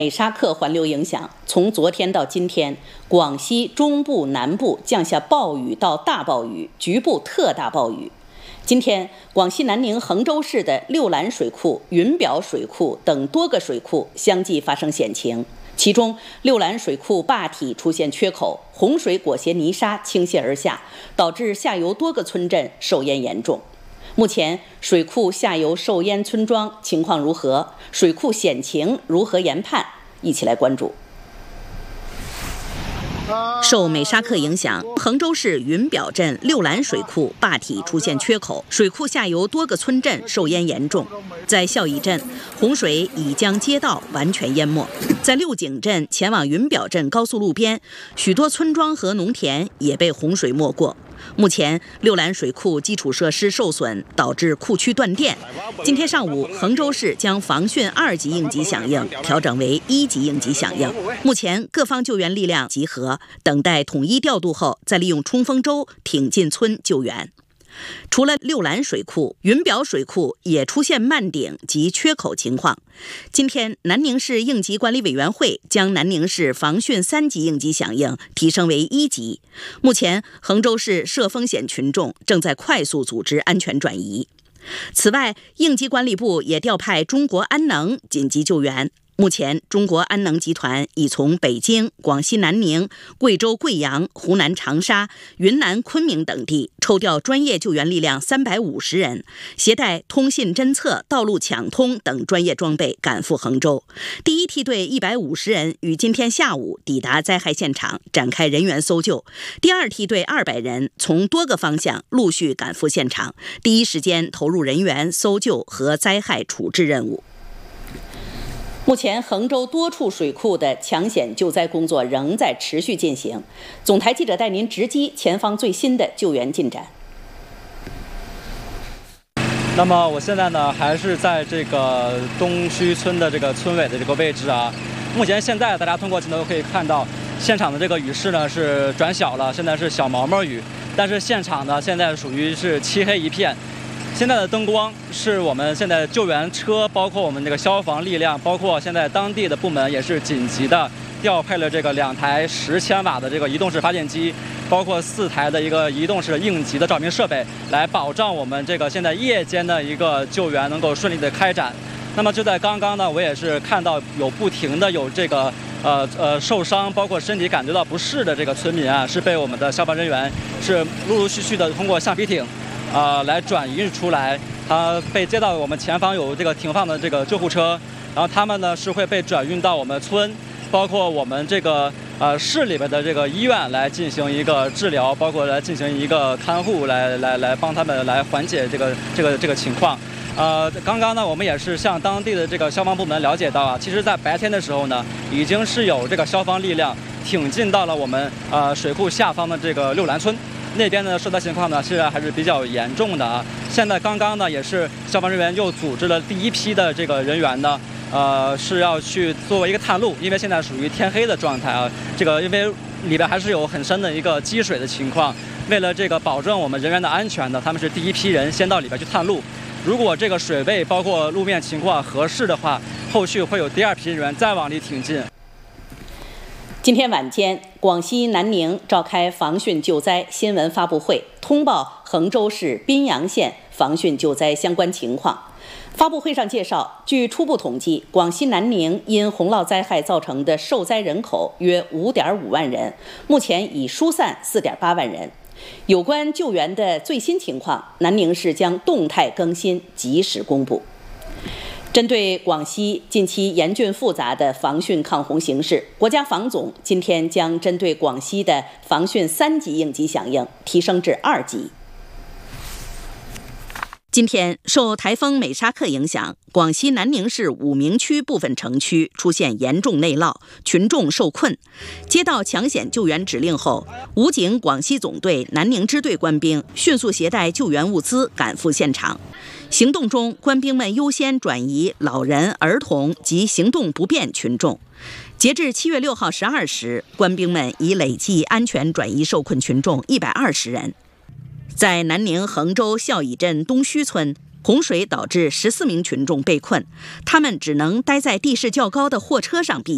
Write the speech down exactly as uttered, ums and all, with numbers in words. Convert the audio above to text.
美沙克环流影响，从昨天到今天，广西中部、南部降下暴雨到大暴雨，局部特大暴雨。今天，广西南宁衡州市的六兰水库、云表水库等多个水库相继发生险情，其中六兰水库坝体出现缺口，洪水裹挟泥沙倾泻而下，导致下游多个村镇受淹严重。目前，水库下游受淹村庄情况如何？水库险情如何研判？一起来关注。受美沙克影响，衡州市云表镇六兰水库坝体出现缺口，水库下游多个村镇受淹严重。在孝义镇，洪水已将街道完全淹没；在六井镇前往云表镇高速路边，许多村庄和农田也被洪水没过。目前，六兰水库基础设施受损，导致库区断电。今天上午，衡州市将防汛二级应急响应调整为一级应急响应。目前，各方救援力量集合，等待统一调度后，再利用冲锋舟挺进村救援。除了六兰水库，云表水库也出现漫顶及缺口情况。今天，南宁市应急管理委员会将南宁市防汛三级应急响应提升为一级。目前，衡州市涉风险群众正在快速组织安全转移。此外，应急管理部也调派中国安能紧急救援。目前，中国安能集团已从北京、广西南宁、贵州贵阳、湖南长沙、云南昆明等地抽调专业救援力量三百五十人，携带通信侦测、道路抢通等专业装备赶赴衡州。第一梯队一百五十人于今天下午抵达灾害现场，展开人员搜救。第二梯队二百人从多个方向陆续赶赴现场，第一时间投入人员搜救和灾害处置任务。目前，衡州多处水库的抢险救灾工作仍在持续进行。总台记者带您直击前方最新的救援进展。 那么，我现在呢还是在这个东须村的这个村委的这个位置啊。目前现在大家通过镜头可以看到，现场的这个雨势呢是转小了，现在是小毛毛雨，但是现场呢现在属于是漆黑一片。现在的灯光是我们现在救援车，包括我们这个消防力量，包括现在当地的部门也是紧急的调配了这个两台十千瓦的这个移动式发电机，包括四台的一个移动式应急的照明设备，来保障我们这个现在夜间的一个救援能够顺利的开展。那么就在刚刚呢，我也是看到有不停的有这个呃呃受伤，包括身体感觉到不适的这个村民啊，是被我们的消防人员是陆陆续续的通过橡皮艇。呃，来转移出来，他被接到我们前方有这个停放的这个救护车，然后他们呢是会被转运到我们村，包括我们这个呃市里边的这个医院来进行一个治疗，包括来进行一个看护，来来来帮他们来缓解这个这个这个情况。呃，刚刚呢，我们也是向当地的这个消防部门了解到啊，其实在白天的时候呢，已经是有这个消防力量挺进到了我们呃水库下方的这个六兰村。那边的受灾情况呢，是还是比较严重的啊。现在刚刚呢，也是消防人员又组织了第一批的这个人员呢，呃，是要去作为一个探路，因为现在属于天黑的状态啊。这个因为里边还是有很深的一个积水的情况，为了这个保证我们人员的安全呢，他们是第一批人先到里边去探路。如果这个水位包括路面情况合适的话，后续会有第二批人员再往里挺进。 今天晚间，广西南宁召开防汛救灾新闻发布会，通报衡州市宾阳县防汛救灾相关情况。发布会上介绍，据初步统计，广西南宁因洪涝灾害造成的受灾人口约 五点五万人，目前已疏散 四点八万人。有关救援的最新情况，南宁市将动态更新，及时公布。针对广西近期严峻复杂的防汛抗洪形势，国家防总今天将针对广西的防汛三级应急响应提升至二级。今天，受台风美沙克影响，广西南宁市武鸣区部分城区出现严重内涝，群众受困。接到抢险救援指令后，武警广西总队南宁支队官兵迅速携带救援物资赶赴现场。行动中，官兵们优先转移老人、儿童及行动不便群众。截至七月六号十二时，官兵们已累计安全转移受困群众一百二十人。在南宁衡州孝义镇东须村，洪水导致十四名群众被困，他们只能待在地势较高的货车上避